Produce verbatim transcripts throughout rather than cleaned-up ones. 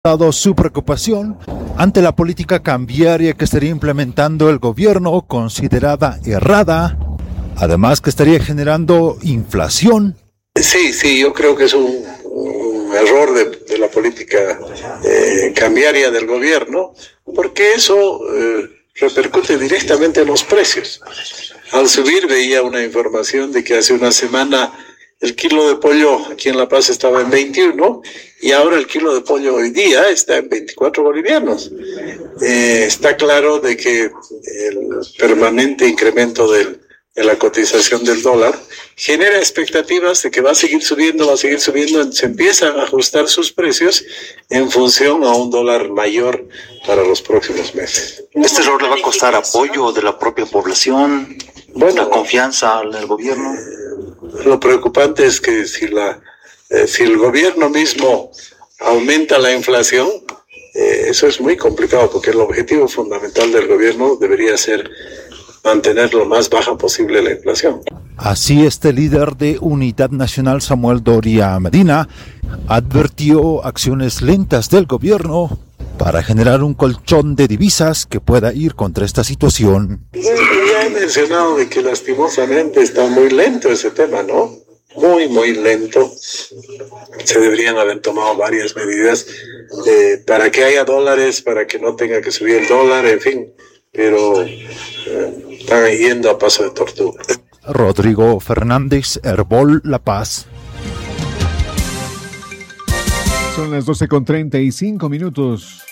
dado su preocupación ante la política cambiaria que estaría implementando el gobierno, considerada errada, además que estaría generando inflación. Sí, sí, yo creo que es un, un error de, de la política eh, cambiaria del gobierno, porque eso eh, repercute directamente en los precios. Al subir veía una información de que hace una semana el kilo de pollo aquí en La Paz estaba en veintiuno y ahora el kilo de pollo hoy día está en veinticuatro bolivianos. Eh, está claro de que el permanente incremento del, de la cotización del dólar genera expectativas de que va a seguir subiendo, va a seguir subiendo, se empiezan a ajustar sus precios en función a un dólar mayor para los próximos meses. ¿Este error le va a costar apoyo de la propia población? Bueno, la confianza en el gobierno. Lo preocupante es que si la eh, si el gobierno mismo aumenta la inflación, eh, eso es muy complicado, porque el objetivo fundamental del gobierno debería ser mantener lo más baja posible la inflación. Así, este líder de Unidad Nacional, Samuel Doria Medina, advirtió acciones lentas del gobierno para generar un colchón de divisas que pueda ir contra esta situación. Ya he mencionado de que lastimosamente está muy lento ese tema, ¿no? Muy, muy lento. Se deberían haber tomado varias medidas eh, para que haya dólares, para que no tenga que subir el dólar, en fin. Pero eh, están yendo a paso de tortuga. Rodrigo Fernández, Herbol, La Paz. Son las doce con treinta y cinco minutos.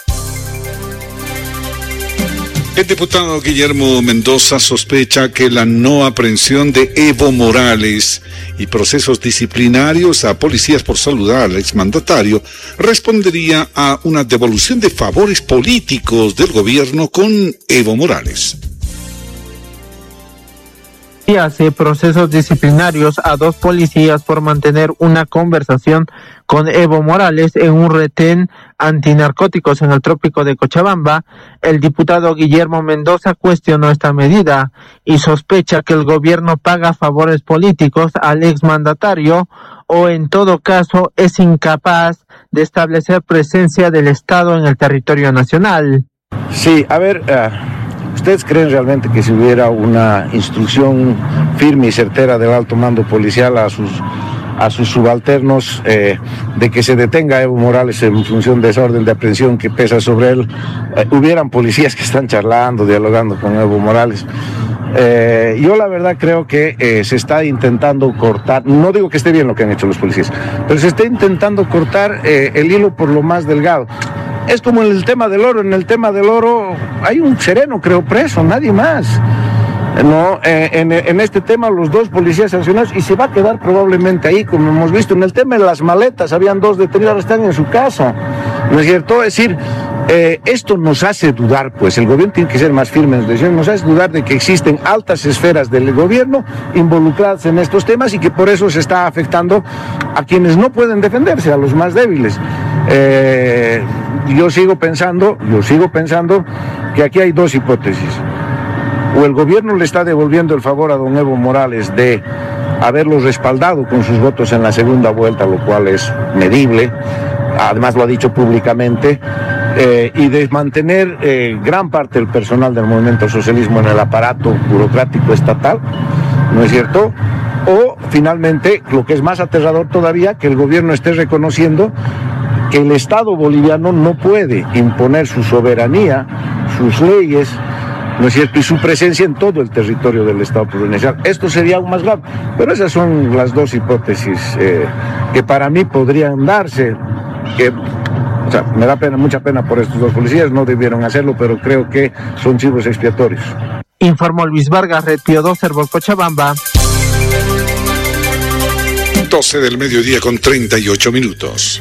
El diputado Guillermo Mendoza sospecha que la no aprehensión de Evo Morales y procesos disciplinarios a policías por saludar al exmandatario respondería a una devolución de favores políticos del gobierno con Evo Morales. Y hace procesos disciplinarios a dos policías por mantener una conversación con Evo Morales en un retén antinarcóticos en el trópico de Cochabamba. El diputado Guillermo Mendoza cuestionó esta medida y sospecha que el gobierno paga favores políticos al exmandatario o en todo caso es incapaz de establecer presencia del Estado en el territorio nacional. Sí, a ver... Uh... ¿Ustedes creen realmente que si hubiera una instrucción firme y certera del alto mando policial a sus, a sus subalternos eh, de que se detenga a Evo Morales en función de esa orden de aprehensión que pesa sobre él, eh, hubieran policías que están charlando, dialogando con Evo Morales? Eh, yo la verdad creo que eh, se está intentando cortar, no digo que esté bien lo que han hecho los policías, pero se está intentando cortar eh, el hilo por lo más delgado. Es como en el tema del oro, en el tema del oro hay un sereno, creo, preso, nadie más. No, eh, en, en este tema los dos policías sancionados y se va a quedar probablemente ahí, como hemos visto. En el tema de las maletas, habían dos detenidos, ahora están en su casa, ¿no es cierto? Es decir, eh, esto nos hace dudar, pues el gobierno tiene que ser más firme en las decisiones, nos hace dudar de que existen altas esferas del gobierno involucradas en estos temas y que por eso se está afectando a quienes no pueden defenderse, a los más débiles. Eh, yo sigo pensando, yo sigo pensando que aquí hay dos hipótesis. O el gobierno le está devolviendo el favor a don Evo Morales de haberlo respaldado con sus votos en la segunda vuelta, lo cual es medible, además lo ha dicho públicamente, eh, y de mantener eh, gran parte del personal del movimiento socialismo en el aparato burocrático estatal, ¿no es cierto? O finalmente, lo que es más aterrador todavía, que el gobierno esté reconociendo que el Estado boliviano no puede imponer su soberanía, sus leyes, ¿no es cierto?, y su presencia en todo el territorio del Estado plurinacional. Esto sería aún más grave, pero esas son las dos hipótesis eh, que para mí podrían darse, que, o sea, me da pena, mucha pena por estos dos policías, no debieron hacerlo, pero creo que son chivos expiatorios. Informó Luis Vargas, Red Pío dos, Herbol, Cochabamba. doce del mediodía con treinta y ocho minutos.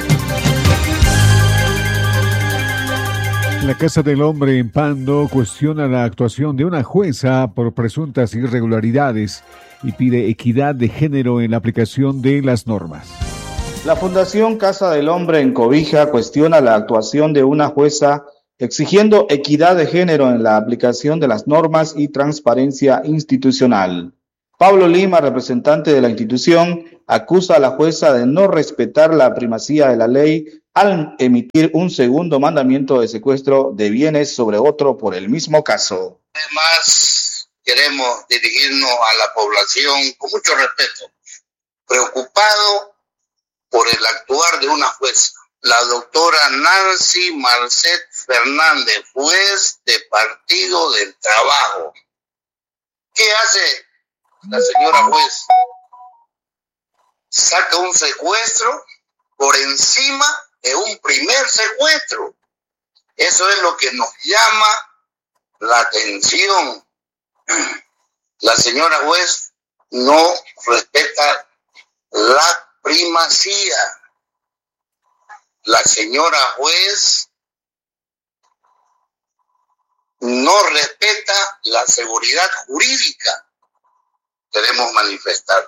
La Casa del Hombre en Pando cuestiona la actuación de una jueza por presuntas irregularidades y pide equidad de género en la aplicación de las normas. La Fundación Casa del Hombre en Cobija cuestiona la actuación de una jueza exigiendo equidad de género en la aplicación de las normas y transparencia institucional. Pablo Lima, representante de la institución, acusa a la jueza de no respetar la primacía de la ley al emitir un segundo mandamiento de secuestro de bienes sobre otro por el mismo caso. Además, queremos dirigirnos a la población con mucho respeto, preocupado por el actuar de una jueza, la doctora Nancy Marcet Fernández, juez de Partido del Trabajo. ¿Qué hace la señora juez? Saca un secuestro por encima de un primer secuestro. Eso es lo que nos llama la atención. La señora juez no respeta la primacía. La señora juez no respeta la seguridad jurídica. Queremos manifestar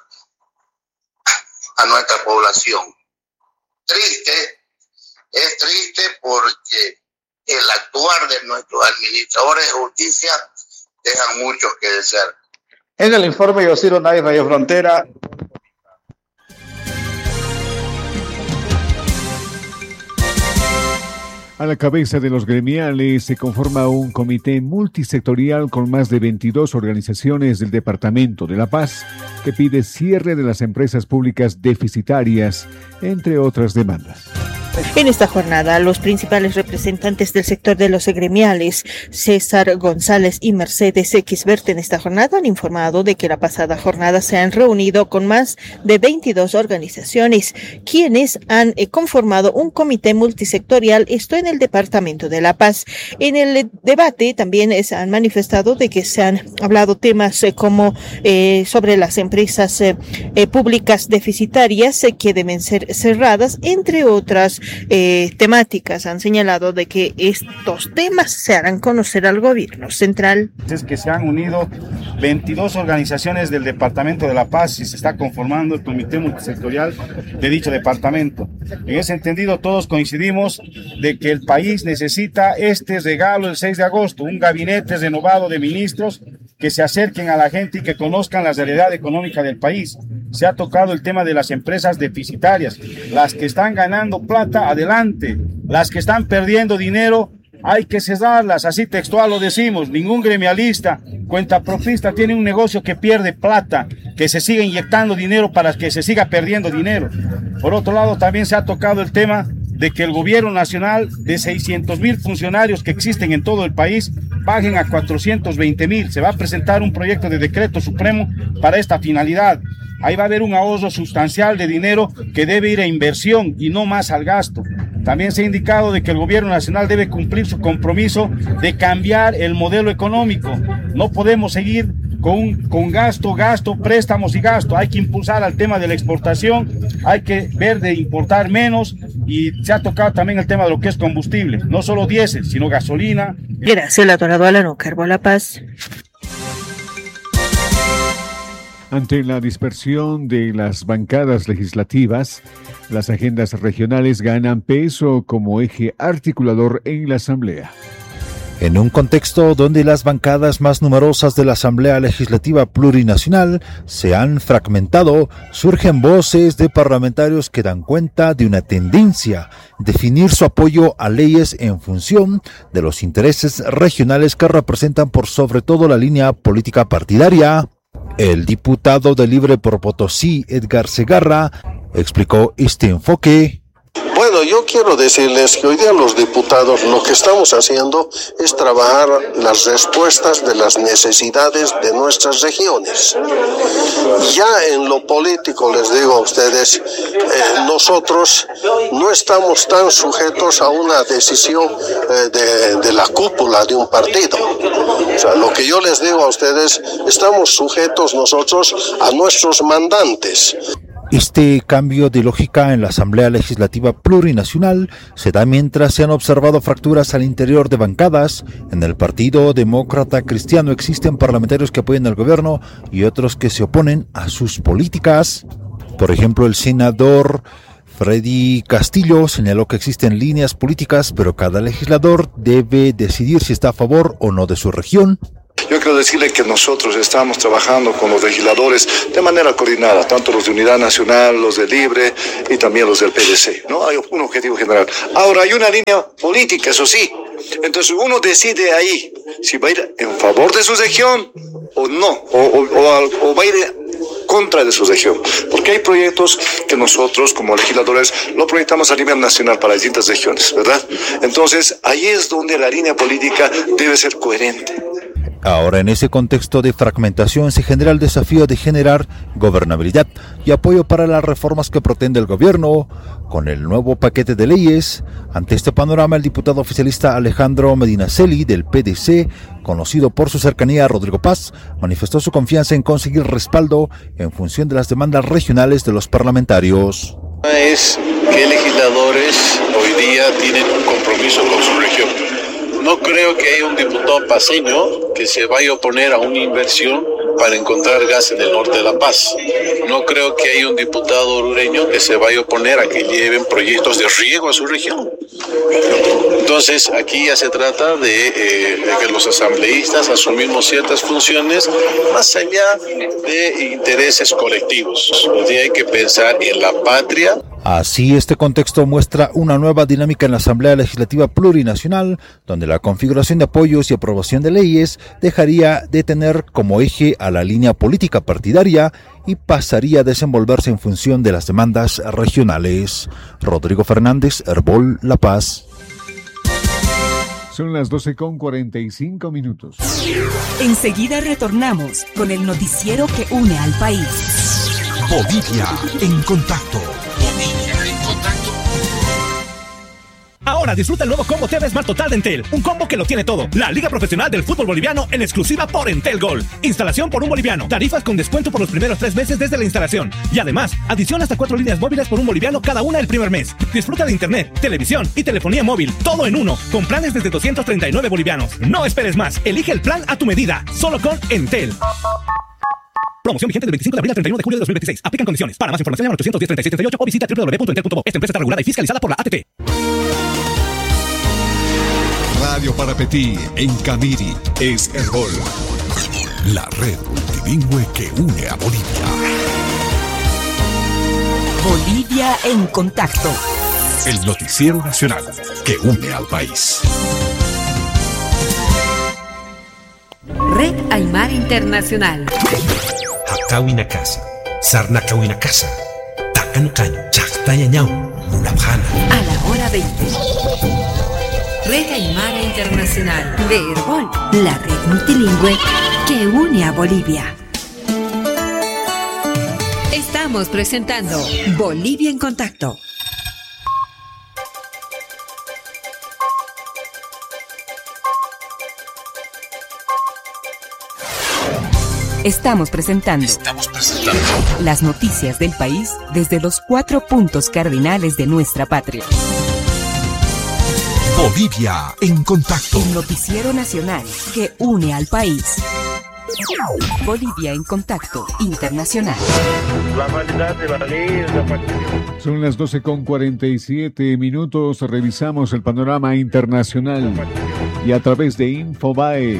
a nuestra población. Triste, es triste porque el actuar de nuestros administradores de justicia dejan mucho que desear. En el informe Yosiro Nay, Radio Frontera. A la cabeza de los gremiales se conforma un comité multisectorial con más de veintidós organizaciones del Departamento de La Paz que pide cierre de las empresas públicas deficitarias, entre otras demandas. En esta jornada, los principales representantes del sector de los gremiales, César González y Mercedes Xbert, en esta jornada han informado de que la pasada jornada se han reunido con más de veintidós organizaciones, quienes han eh, conformado un comité multisectorial, esto en el Departamento de La Paz. En el debate también eh, se han manifestado de que se han hablado temas eh, como eh, sobre las empresas eh, eh, públicas deficitarias eh, que deben ser cerradas, entre otras Eh, temáticas. Han señalado de que estos temas se harán conocer al gobierno central. Es que se han unido veintidós organizaciones del Departamento de La Paz y se está conformando el comité multisectorial de dicho departamento. En ese entendido, todos coincidimos de que el país necesita este regalo el seis de agosto, un gabinete renovado de ministros que se acerquen a la gente y que conozcan la realidad económica del país. Se ha tocado el tema de las empresas deficitarias, las que están ganando plata, adelante, las que están perdiendo dinero, hay que cerrarlas, así textual lo decimos. Ningún gremialista, cuentapropista tiene un negocio que pierde plata, que se siga inyectando dinero para que se siga perdiendo dinero. Por otro lado, también se ha tocado el tema de que el gobierno nacional, de seiscientos mil funcionarios que existen en todo el país, paguen a cuatrocientos veinte mil. Se va a presentar un proyecto de decreto supremo para esta finalidad. Ahí va a haber un ahorro sustancial de dinero que debe ir a inversión y no más al gasto. También se ha indicado de que el gobierno nacional debe cumplir su compromiso de cambiar el modelo económico. No podemos seguir con, con gasto, gasto, préstamos y gasto. Hay que impulsar al tema de la exportación, hay que ver de importar menos, y se ha tocado también el tema de lo que es combustible, no solo diésel, sino gasolina. Gracias, la Dorado Alano, Carbo La Paz. Ante la dispersión de las bancadas legislativas, las agendas regionales ganan peso como eje articulador en la Asamblea. En un contexto donde las bancadas más numerosas de la Asamblea Legislativa Plurinacional se han fragmentado, surgen voces de parlamentarios que dan cuenta de una tendencia: definir su apoyo a leyes en función de los intereses regionales que representan por sobre todo la línea política partidaria. El diputado de Libre por Potosí, Edgar Segarra, explicó este enfoque. Bueno, yo quiero decirles que hoy día los diputados lo que estamos haciendo es trabajar las respuestas de las necesidades de nuestras regiones. Ya en lo político les digo a ustedes, eh, nosotros no estamos tan sujetos a una decisión eh, de, de la cúpula de un partido. O sea, lo que yo les digo a ustedes, estamos sujetos nosotros a nuestros mandantes. Este cambio de lógica en la Asamblea Legislativa Plurinacional se da mientras se han observado fracturas al interior de bancadas. En el Partido Demócrata Cristiano existen parlamentarios que apoyan al gobierno y otros que se oponen a sus políticas. Por ejemplo, el senador Freddy Castillo señaló que existen líneas políticas, pero cada legislador debe decidir si está a favor o no de su región. Yo quiero decirle que nosotros estamos trabajando con los legisladores de manera coordinada, tanto los de Unidad Nacional, los de Libre y también los del P D C, ¿no? Hay un objetivo general. Ahora, hay una línea política, eso sí. Entonces uno decide ahí si va a ir en favor de su región o no, o, o, o, o va a ir contra de su región, porque hay proyectos que nosotros como legisladores lo proyectamos a nivel nacional para distintas regiones, ¿verdad? Entonces ahí es donde la línea política debe ser coherente. Ahora, en ese contexto de fragmentación, se genera el desafío de generar gobernabilidad y apoyo para las reformas que pretende el gobierno con el nuevo paquete de leyes. Ante este panorama, el diputado oficialista Alejandro Medinaceli, del P D C, conocido por su cercanía a Rodrigo Paz, manifestó su confianza en conseguir respaldo en función de las demandas regionales de los parlamentarios. Es que legisladores hoy día tienen un compromiso con su región. No creo que haya un diputado paceño que se vaya a oponer a una inversión para encontrar gas en el norte de La Paz. No creo que haya un diputado orureño que se vaya a oponer a que lleven proyectos de riego a su región. Entonces, aquí ya se trata de, eh, de que los asambleístas asumimos ciertas funciones más allá de intereses colectivos. Hoy día hay que pensar en la patria. Así, este contexto muestra una nueva dinámica en la Asamblea Legislativa Plurinacional, donde la configuración de apoyos y aprobación de leyes dejaría de tener como eje a la línea política partidaria y pasaría a desenvolverse en función de las demandas regionales. Rodrigo Fernández, Herbol, La Paz. Son las doce con cuarenta y cinco minutos. Enseguida retornamos con el noticiero que une al país. Bolivia en contacto. Ahora disfruta el nuevo combo T V Smart Total de Entel. Un combo que lo tiene todo. La Liga Profesional del Fútbol Boliviano en exclusiva por Entel Gold. Instalación por un boliviano. Tarifas con descuento por los primeros tres meses desde la instalación. Y además, adición hasta cuatro líneas móviles por un boliviano cada una el primer mes. Disfruta de internet, televisión y telefonía móvil. Todo en uno. Con planes desde doscientos treinta y nueve bolivianos. No esperes más. Elige el plan a tu medida. Solo con Entel. Promoción vigente del veinticinco de abril al treinta y uno de julio de dos mil veintiséis. Aplican condiciones. Para más información llama al ochocientos diez, treinta y seis treinta y ocho o visita doble u doble u doble u punto entel punto bo. Esta empresa está regulada y fiscalizada por la A T T. Radio Parapetí en Camiri es Herbol, la red multilingüe que une a Bolivia. Bolivia en contacto. El noticiero nacional que une al país. Red Aymara Internacional. Hakawina Casa, Sarnakawina Casa, Takanakan, Chaktayañau, Mulabjana. A la hora veinte. Red Aymara Internacional de Herbol, la red multilingüe que une a Bolivia. Estamos presentando Bolivia en Contacto. Estamos presentando, Estamos presentando las noticias del país desde los cuatro puntos cardinales de nuestra patria. Bolivia en contacto. El noticiero nacional que une al país. Bolivia en contacto internacional. La validad de la ley es la participación. Son las doce con cuarenta y siete minutos. Revisamos el panorama internacional y a través de Infobae.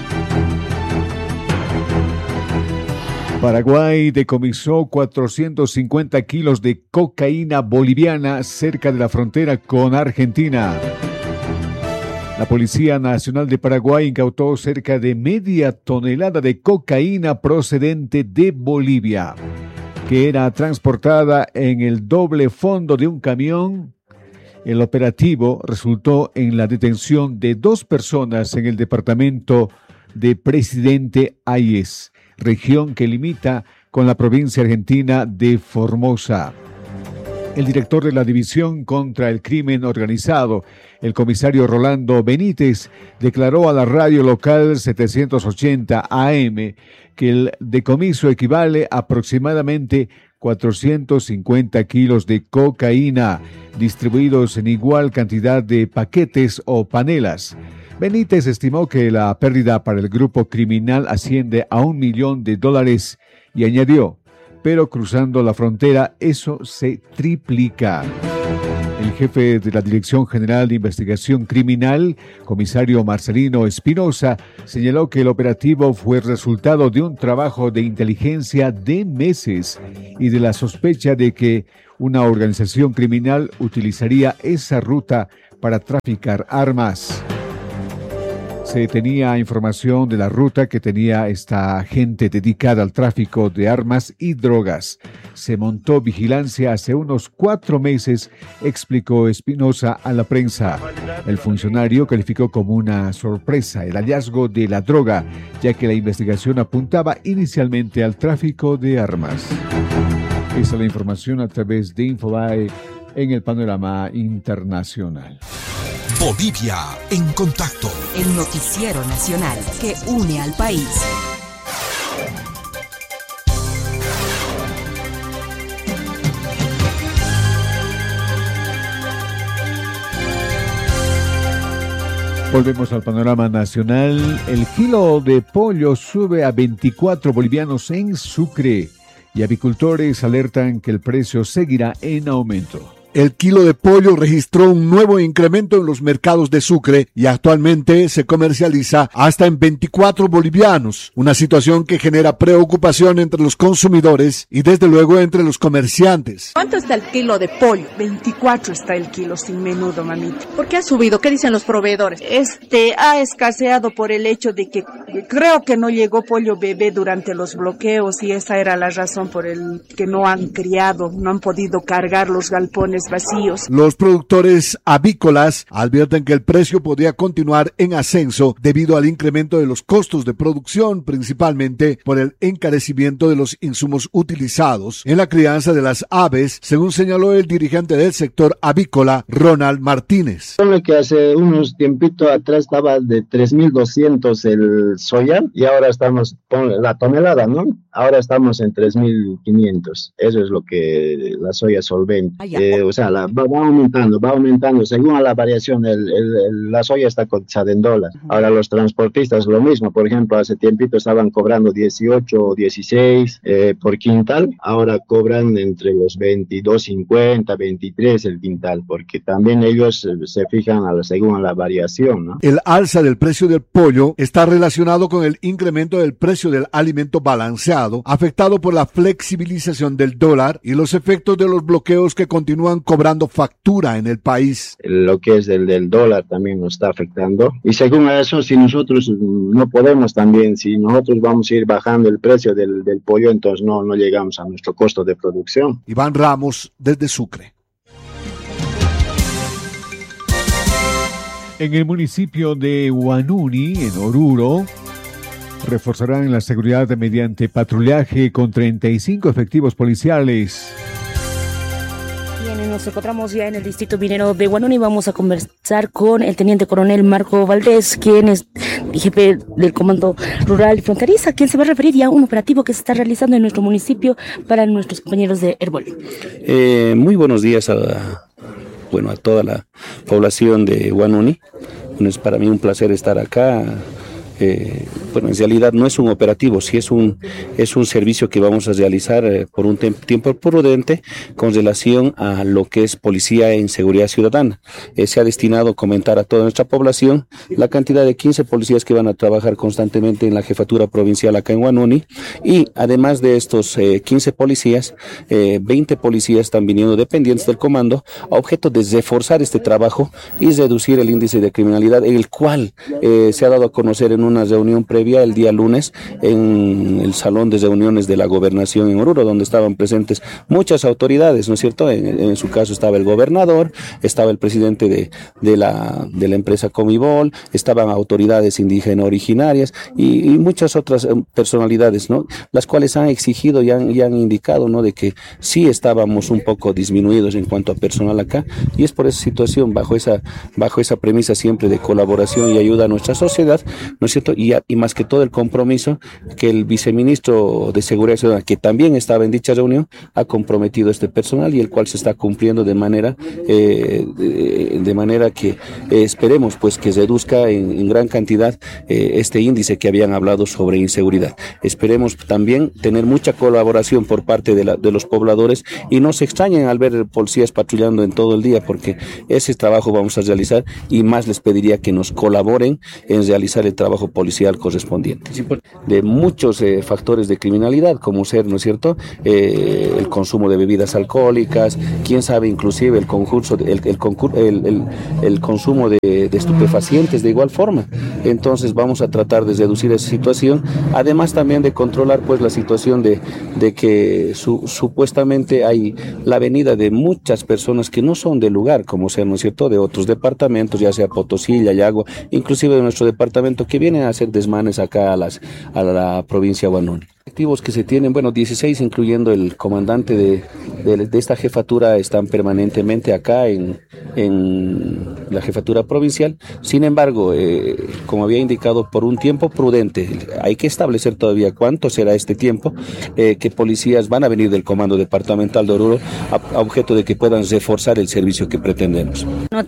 Paraguay decomisó cuatrocientos cincuenta kilos de cocaína boliviana cerca de la frontera con Argentina. La Policía Nacional de Paraguay incautó cerca de media tonelada de cocaína procedente de Bolivia, que era transportada en el doble fondo de un camión. El operativo resultó en la detención de dos personas en el departamento de Presidente Hayes, región que limita con la provincia argentina de Formosa. El director de la División contra el Crimen Organizado, el comisario Rolando Benítez, declaró a la radio local setecientos ochenta A M que el decomiso equivale a aproximadamente cuatrocientos cincuenta kilos de cocaína, distribuidos en igual cantidad de paquetes o panelas. Benítez estimó que la pérdida para el grupo criminal asciende a un millón de dólares y añadió: pero cruzando la frontera eso se triplica. El jefe de la Dirección General de Investigación Criminal, comisario Marcelino Espinosa, señaló que el operativo fue resultado de un trabajo de inteligencia de meses y de la sospecha de que una organización criminal utilizaría esa ruta para traficar armas. Se tenía información de la ruta que tenía esta gente dedicada al tráfico de armas y drogas. Se montó vigilancia hace unos cuatro meses, explicó Espinosa a la prensa. El funcionario calificó como una sorpresa el hallazgo de la droga, ya que la investigación apuntaba inicialmente al tráfico de armas. Esa es la información a través de Infobae en el panorama internacional. Bolivia en contacto. El noticiero nacional que une al país. Volvemos al panorama nacional. El kilo de pollo sube a veinticuatro bolivianos en Sucre y apicultores alertan que el precio seguirá en aumento. El kilo de pollo registró un nuevo incremento en los mercados de Sucre y actualmente se comercializa hasta en veinticuatro bolivianos, una situación que genera preocupación entre los consumidores y desde luego entre los comerciantes. ¿Cuánto está el kilo de pollo? veinticuatro está el kilo sin menudo, mamita. ¿Por qué ha subido? ¿Qué dicen los proveedores? Este ha escaseado por el hecho de que creo que no llegó pollo bebé durante los bloqueos y esa era la razón por el que no han criado, no han podido cargar los galpones vacíos. Los productores avícolas advierten que el precio podría continuar en ascenso debido al incremento de los costos de producción, principalmente por el encarecimiento de los insumos utilizados en la crianza de las aves, según señaló el dirigente del sector avícola, Ronald Martínez. Ponle que hace unos tiempitos atrás estaba de tres mil doscientos el soya y ahora estamos, ponle, la tonelada, ¿no? Ahora estamos en tres mil quinientos. Eso es lo que la soya solvente. Ah, eh, o sea, la, va, va aumentando, va aumentando. Según a la variación, el, el, el, la soya está cotizada en dólar. Ahora los transportistas lo mismo. Por ejemplo, hace tiempito estaban cobrando dieciocho o dieciséis eh, por quintal. Ahora cobran entre los veintidós cincuenta, veintitrés el quintal, porque también ellos se fijan a la, según a la variación, ¿no? El alza del precio del pollo está relacionado con el incremento del precio del alimento balanceado, afectado por la flexibilización del dólar y los efectos de los bloqueos que continúan cobrando factura en el país. Lo que es del, del dólar también nos está afectando. Y según eso, si nosotros no podemos también, si nosotros vamos a ir bajando el precio del, del pollo, entonces no, no llegamos a nuestro costo de producción. Iván Ramos, desde Sucre. En el municipio de Huanuni, en Oruro, reforzarán la seguridad mediante patrullaje con treinta y cinco efectivos policiales. Bien, nos encontramos ya en el distrito minero de Huanuni y vamos a conversar con el teniente coronel Marco Valdés, quien es jefe del Comando Rural y Fronteriza, quien se va a referir ya a un operativo que se está realizando en nuestro municipio para nuestros compañeros de Herbol. Eh, muy buenos días a, bueno, a toda la población de Huanuni. Bueno, es para mí un placer estar acá. Eh, bueno, en realidad no es un operativo, sí es un es un servicio que vamos a realizar eh, por un tem- tiempo prudente con relación a lo que es policía en seguridad ciudadana. Eh, se ha destinado a comentar a toda nuestra población la cantidad de quince policías que van a trabajar constantemente en la jefatura provincial acá en Huanuni, y además de estos eh, quince policías, eh, veinte policías están viniendo dependientes del comando a objeto de reforzar este trabajo y reducir el índice de criminalidad, el cual eh, se ha dado a conocer en un una reunión previa el día lunes en el salón de reuniones de la gobernación en Oruro, donde estaban presentes muchas autoridades, ¿no es cierto? En, en su caso estaba el gobernador, estaba el presidente de, de, la, de la empresa Comibol, estaban autoridades indígenas originarias y, y muchas otras personalidades, ¿no? Las cuales han exigido y han, y han indicado, ¿no? De que sí estábamos un poco disminuidos en cuanto a personal acá, y es por esa situación, bajo esa, bajo esa premisa siempre de colaboración y ayuda a nuestra sociedad, ¿no es cierto?, cierto? Y, y más que todo el compromiso que el viceministro de Seguridad Ciudadana, que también estaba en dicha reunión, ha comprometido a este personal y el cual se está cumpliendo de manera eh, de, de manera que eh, esperemos pues que reduzca en, en gran cantidad eh, este índice que habían hablado sobre inseguridad. Esperemos también tener mucha colaboración por parte de, la, de los pobladores y no se extrañen al ver policías patrullando en todo el día, porque ese trabajo vamos a realizar y más les pediría que nos colaboren en realizar el trabajo policial correspondiente. De muchos eh, factores de criminalidad, como ser, ¿no es cierto?, eh, el consumo de bebidas alcohólicas, quién sabe, inclusive el concurso, el, el, concur, el, el, el consumo de, de estupefacientes de igual forma. Entonces vamos a tratar de reducir esa situación, además también de controlar pues la situación de, de que su, supuestamente hay la venida de muchas personas que no son del lugar, como sea, ¿no es cierto?, de otros departamentos, ya sea Potosí, Yayagua, inclusive de nuestro departamento, que vienen a hacer desmanes acá a, las, a la provincia de Huanuни. Activos que se tienen, bueno, dieciséis, incluyendo el comandante de, de, de esta jefatura, están permanentemente acá en, en la jefatura provincial. Sin embargo, eh, como había indicado, por un tiempo prudente, hay que establecer todavía cuánto será este tiempo, eh, que policías van a venir del comando departamental de Oruro a, a objeto de que puedan reforzar el servicio que pretendemos.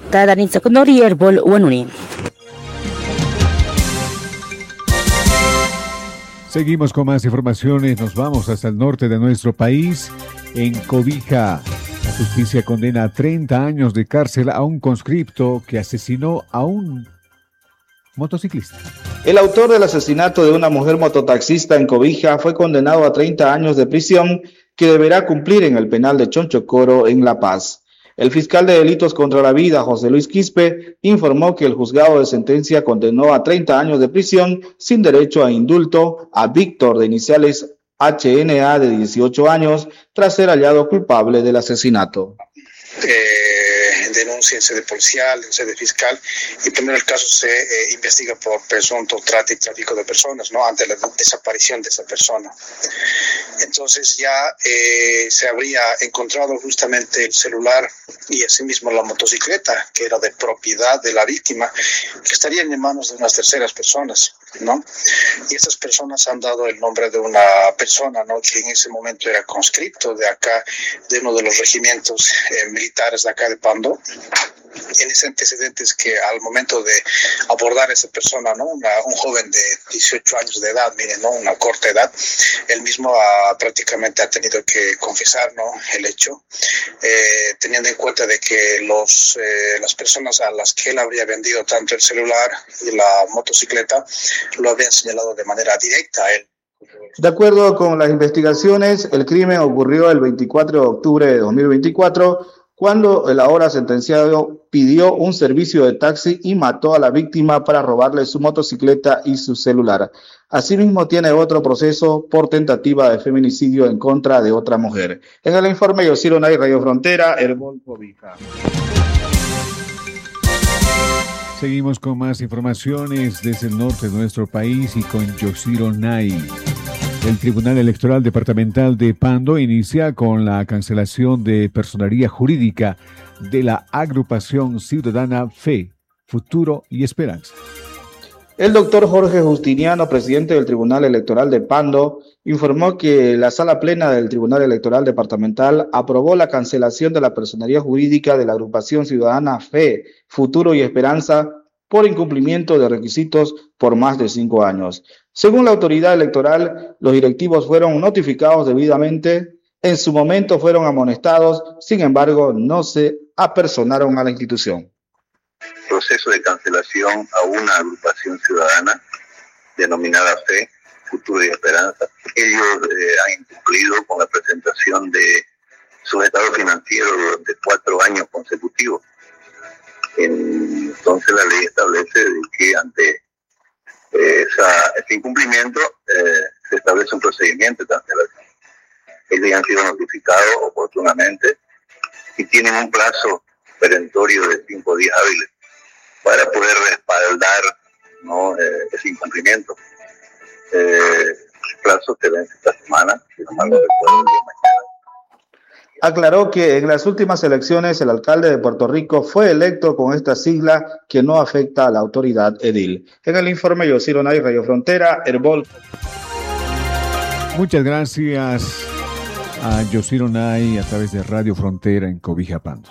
Seguimos con más informaciones, nos vamos hasta el norte de nuestro país. En Cobija, la justicia condena a treinta años de cárcel a un conscripto que asesinó a un motociclista. El autor del asesinato de una mujer mototaxista en Cobija fue condenado a treinta años de prisión que deberá cumplir en el penal de Chonchocoro en La Paz. El fiscal de delitos contra la vida, José Luis Quispe, informó que el juzgado de sentencia condenó a treinta años de prisión sin derecho a indulto a Víctor, de iniciales H N A, de dieciocho años, tras ser hallado culpable del asesinato. Eh, denuncia en sede policial, en sede fiscal, y primero el caso se eh, investiga por presunto trata y tráfico de personas, ¿no?, ante la desaparición de esa persona. Entonces ya eh, se habría encontrado justamente el celular y asimismo la motocicleta, que era de propiedad de la víctima, que estarían en manos de unas terceras personas, ¿no? Y estas personas han dado el nombre de una persona, ¿no?, que en ese momento era conscripto de acá, de uno de los regimientos eh, militares de acá de Pando. En ese antecedente es que al momento de abordar a esa persona, ¿no?, una, un joven de dieciocho años de edad, miren, ¿no?, una corta edad, él mismo ha, prácticamente ha tenido que confesar, ¿no?, el hecho, eh, teniendo en cuenta de que los, eh, las personas a las que él habría vendido tanto el celular y la motocicleta lo habían señalado de manera directa a él. De acuerdo con las investigaciones, el crimen ocurrió el veinticuatro de octubre de dos mil veinticuatro, cuando el ahora sentenciado pidió un servicio de taxi y mató a la víctima para robarle su motocicleta y su celular. Asimismo, tiene otro proceso por tentativa de feminicidio en contra de otra mujer. En el informe, Yosiro Nay, Radio Frontera, Herbol Cobija. Seguimos con más informaciones desde el norte de nuestro país y con Yosiro Nay. El Tribunal Electoral Departamental de Pando inicia con la cancelación de personería jurídica de la agrupación ciudadana Fe, Futuro y Esperanza. El doctor Jorge Justiniano, presidente del Tribunal Electoral de Pando, informó que la Sala Plena del Tribunal Electoral Departamental aprobó la cancelación de la personería jurídica de la agrupación ciudadana Fe, Futuro y Esperanza por incumplimiento de requisitos por más de cinco años. Según la autoridad electoral, los directivos fueron notificados debidamente, en su momento fueron amonestados, sin embargo, no se apersonaron a la institución. Proceso de cancelación a una agrupación ciudadana denominada Fe, Futuro y Esperanza. Ellos eh, han incumplido con la presentación de sus estados financieros durante cuatro años consecutivos. Entonces la ley establece que ante eh, esa, ese incumplimiento eh, se establece un procedimiento de cancelación. Ellos han sido notificados oportunamente y tienen un plazo perentorio de cinco días hábiles para poder respaldar, ¿no?, eh, ese incumplimiento. Eh, el plazo se vence esta semana, si no mal no recuerdo, el día de mañana. aclaró que en las últimas elecciones el alcalde de Puerto Rico fue electo con esta sigla que no afecta a la autoridad edil. En el informe Yosiro Nay, Radio Frontera, Herbol. Muchas gracias a Yosiro Nay a través de Radio Frontera en Cobija Pando.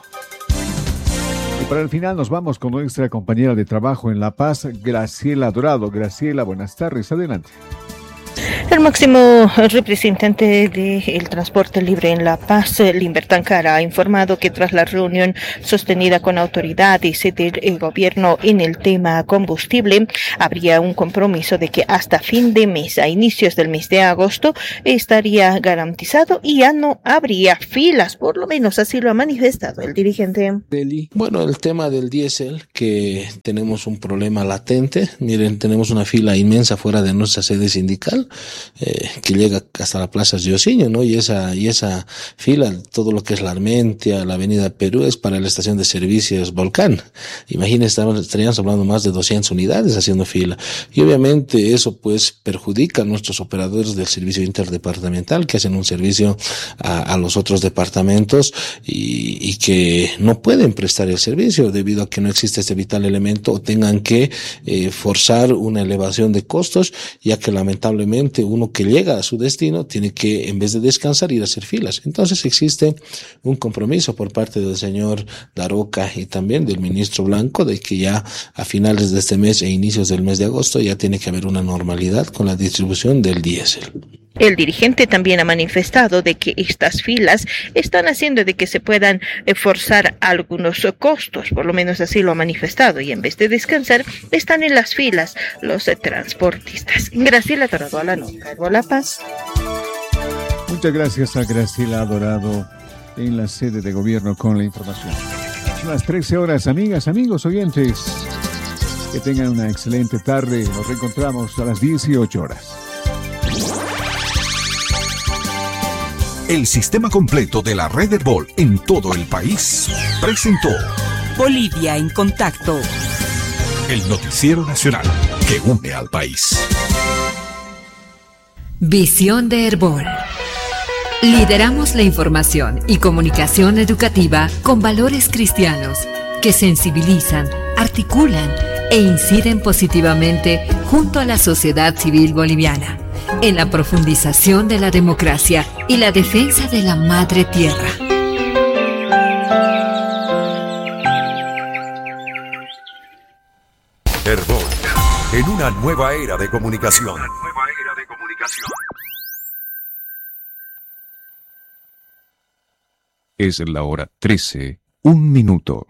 Y para el final nos vamos con nuestra compañera de trabajo en La Paz, Graciela Dorado. Graciela, buenas tardes, adelante. El máximo representante del transporte libre en La Paz, Limber Tancara, ha informado que tras la reunión sostenida con autoridades del gobierno en el tema combustible, habría un compromiso de que hasta fin de mes, a inicios del mes de agosto, estaría garantizado y ya no habría filas, por lo menos así lo ha manifestado el dirigente. Bueno, el tema del diésel, que tenemos un problema latente. Miren, tenemos una fila inmensa fuera de nuestra sede sindical, Eh, que llega hasta la Plaza Diosiño, ¿no? Y esa, y esa fila, todo lo que es la Armentia, la Avenida Perú, es para la estación de servicios Volcán. Imagínense, estaríamos hablando más de doscientas unidades haciendo fila. Y obviamente eso pues perjudica a nuestros operadores del servicio interdepartamental, que hacen un servicio a, a los otros departamentos y, y que no pueden prestar el servicio debido a que no existe este vital elemento o tengan que eh, forzar una elevación de costos, ya que lamentablemente uno que llega a su destino tiene que, en vez de descansar, ir a hacer filas. Entonces existe un compromiso por parte del señor Daroca y también del ministro Blanco de que ya a finales de este mes e inicios del mes de agosto ya tiene que haber una normalidad con la distribución del diésel. El dirigente también ha manifestado de que estas filas están haciendo de que se puedan forzar algunos costos, por lo menos así lo ha manifestado, y en vez de descansar están en las filas los transportistas. Graciela Dorado a la nota. La Paz. Muchas gracias a Graciela Dorado en la sede de gobierno con la información. Son las trece horas, amigas, amigos, oyentes. Que tengan una excelente tarde. Nos reencontramos a las dieciocho horas. El sistema completo de la red Herbol en todo el país presentó Bolivia en Contacto, el noticiero nacional que une al país. Visión de Herbol. Lideramos la información y comunicación educativa con valores cristianos que sensibilizan, articulan e inciden positivamente junto a la sociedad civil boliviana en la profundización de la democracia y la defensa de la madre tierra. Herbol, en una nueva era de comunicación. Es la hora trece, un minuto.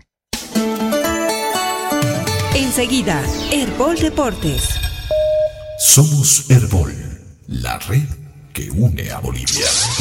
Enseguida, Herbol Deportes. Somos Herbol, la red que une a Bolivia.